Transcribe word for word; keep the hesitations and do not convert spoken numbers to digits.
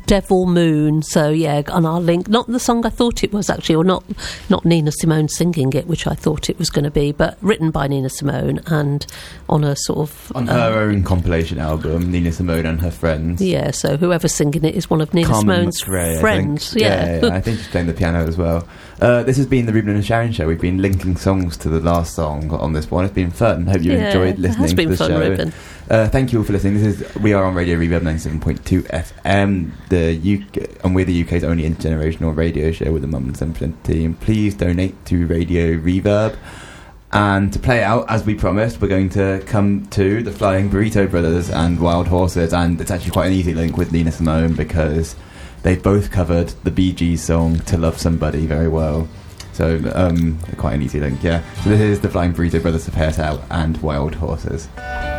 Devil Moon. So yeah, and I'll link, not the song I thought it was actually, or not not Nina Simone singing it, which I thought it was going to be, but written by Nina Simone and on a sort of on her um, own compilation album, Nina Simone and Her Friends. Yeah, so whoever's singing it is one of Nina Carmen Simone's McRae, friends. I Yeah. Yeah, yeah, I think she's playing the piano as well. Uh, this has been the Ruben and Sharon show. We've been linking songs to the last song on this one. It's been fun. Hope you Yeah, enjoyed listening it has been to the fun, show. Ruben. Uh, thank you all for listening. This is we are on Radio Reverb ninety-seven point two F M, the U K, and we're the U K's only intergenerational radio show with the Mum and Son team. Please donate to Radio Reverb. And to play it out, as we promised, we're going to come to the Flying Burrito Brothers and Wild Horses, and it's actually quite an easy link with Nina Simone because they both covered the Bee Gees song To Love Somebody very well. So, um, quite an easy link, yeah. So this is the Flying Burrito Brothers to play us out, and Wild Horses.